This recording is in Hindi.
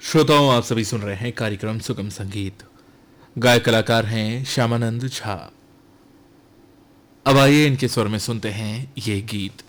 श्रोताओं, आप सभी सुन रहे हैं कार्यक्रम सुगम संगीत। गायक कलाकार हैं श्यामानंद झा। अब आइए इनके स्वर में सुनते हैं ये गीत।